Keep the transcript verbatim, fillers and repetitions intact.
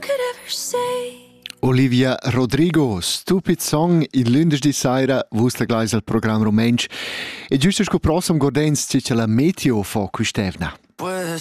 could ever say. Olivia Rodrigo, Stupid Song, il lunedì sera, vusta gleis al programma romensch. E giusto sco prossimo gordens c'è la meteo fo quistevna.